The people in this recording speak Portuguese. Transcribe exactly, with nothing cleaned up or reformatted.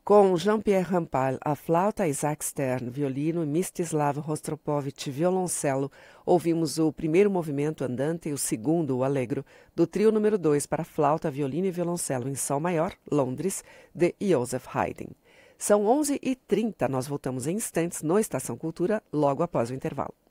Com Jean-Pierre Rampal, a flauta, Isaac Stern, violino e Mstislav Rostropovich, violoncelo, ouvimos o primeiro movimento andante e o segundo, o allegro, do trio número dois para flauta, violino e violoncelo em Sol maior, Londres, de Joseph Haydn. São onze e trinta, nós voltamos em instantes no Estação Cultura, logo após o intervalo.